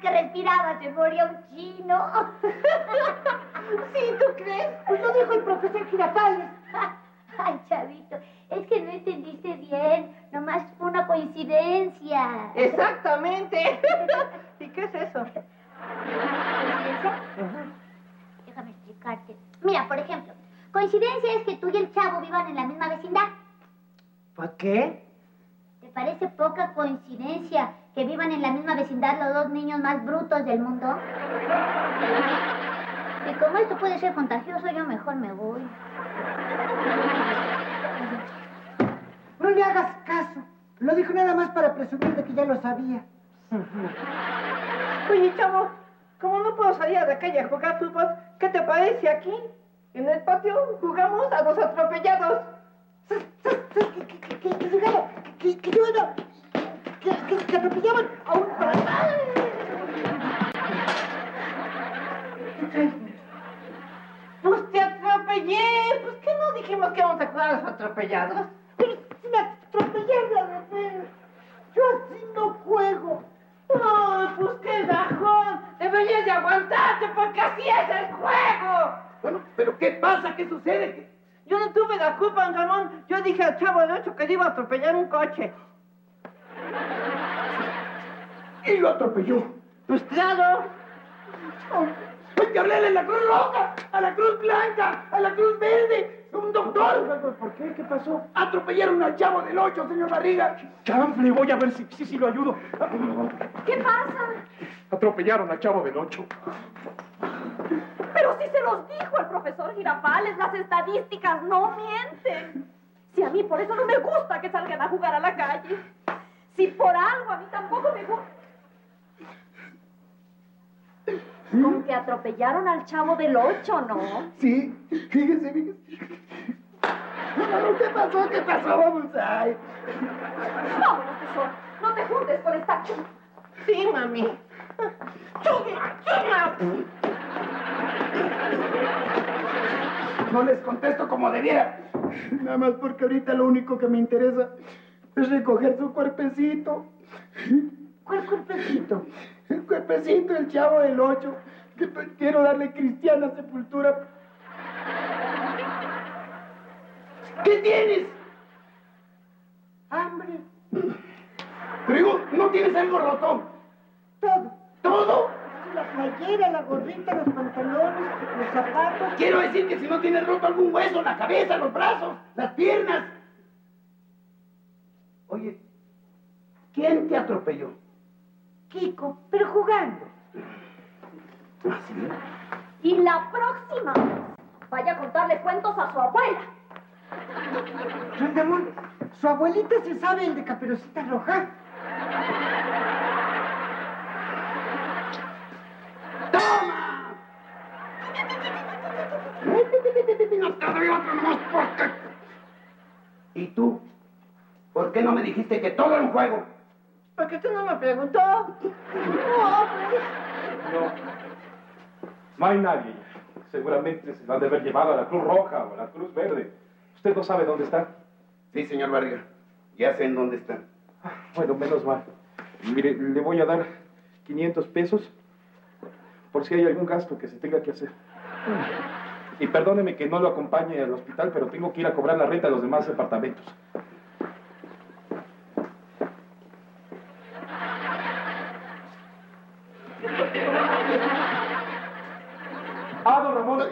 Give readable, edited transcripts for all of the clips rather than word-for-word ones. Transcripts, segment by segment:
que respiraba se moría un chino. ¿Sí, tú crees? Pues lo dijo el profesor Girafales. Ay, chavito, es que no entendiste bien. Nomás fue una coincidencia. Exactamente. ¿Y qué es eso? ¿Coincidencia? Déjame explicarte. Mira, por ejemplo, coincidencia es que tú y el chavo vivan en la misma vecindad. ¿Por qué? ¿Te parece poca coincidencia que vivan en la misma vecindad los dos niños más brutos del mundo? Y como esto puede ser contagioso, yo mejor me voy. No le hagas caso. Lo dijo nada más para presumir de que ya lo sabía. Oye, chavo, como no puedo salir a la calle a jugar fútbol, ¿qué te parece aquí? En el patio jugamos a los atropellados. Que atropellaban a un... Pues te atropellé. Pues que no dijimos que íbamos a jugar a los atropellados. Pero si me atropellaron a revés. Yo así no juego. Ay, pues qué bajón. Deberías de aguantarte porque así es el juego. Bueno, pero ¿qué pasa? ¿Qué sucede? Yo no tuve la culpa, don Ramón. Yo dije al chavo del 8 que le iba a atropellar un coche. Y lo atropelló. Pues claro. Hay que hablarle a la Cruz Roja, a la Cruz Blanca, a la Cruz Verde, un doctor. ¿Por qué? ¿Qué pasó? Atropellaron al chavo del 8, señor Barriga. Chanfle, voy a ver si lo ayudo. ¿Qué pasa? Atropellaron al chavo del 8. Pero si se los dijo el profesor Girafales, las estadísticas no mienten. Si a mí por eso no me gusta que salgan a jugar a la calle. Si por algo a mí tampoco me gusta. Con que atropellaron al chavo del 8, ¿no? Sí, fíjese. No, ¿qué pasó? ¿Qué pasó? Vamos ahí. Vámonos, tesoro. No te juntes con esta chuma. Sí, mami. ¡Chuma! No les contesto como debiera. Nada más porque ahorita lo único que me interesa es recoger su cuerpecito. ¿Cuál cuerpecito? El cuerpecito del chavo del 8. Que quiero darle cristiana sepultura. ¿Qué tienes? Hambre. Pero digo, ¿no tienes algo roto? Todo. ¿Todo? La playera, la gorrita, los pantalones, los zapatos. Quiero decir que si no tienes roto algún hueso, la cabeza, los brazos, las piernas. Oye, ¿quién te atropelló? Kiko, pero jugando. ¿Ah, sí? Y la próxima vez vaya a contarle cuentos a su abuela. Rondamón, su abuelita se sabe el de Caperucita Roja. ¡Toma! ¿Y tú? ¿Por qué no me dijiste que todo era un juego? Porque usted no me preguntó. No hay nadie. Seguramente se la han de haber llevado a la Cruz Roja o a la Cruz Verde. ¿Usted no sabe dónde están? Sí, señor Barriga. Ya sé en dónde están. Bueno, menos mal. Mire, le voy a dar 500 pesos por si hay algún gasto que se tenga que hacer. Y perdóneme que no lo acompañe al hospital, pero tengo que ir a cobrar la renta de los demás departamentos. Don Ramón.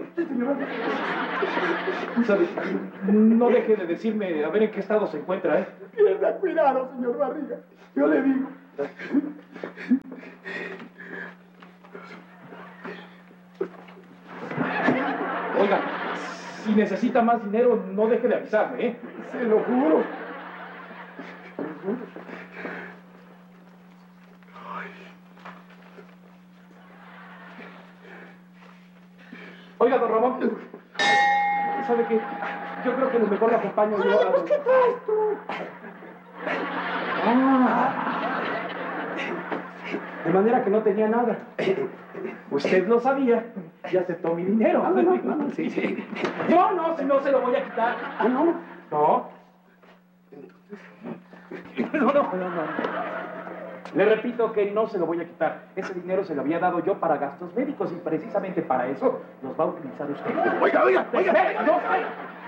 ¿Sabe? No deje de decirme a ver en qué estado se encuentra, ¿eh? Pierda cuidado, señor Barriga. Yo le digo. Oiga, si necesita más dinero, no deje de avisarme, ¿eh? Se lo juro. Oiga, don Ramón, ¿sabe qué? Yo creo que lo mejor lo acompaño yo a... Pues, ¿qué traes tú? De manera que no tenía nada. Usted lo sabía y aceptó mi dinero. Sí, sí. Yo no, si no se lo voy a quitar. Ah, no. No. No. Le repito que no se lo voy a quitar. Ese dinero se lo había dado yo para gastos médicos y precisamente para eso los va a utilizar usted. Oiga. No,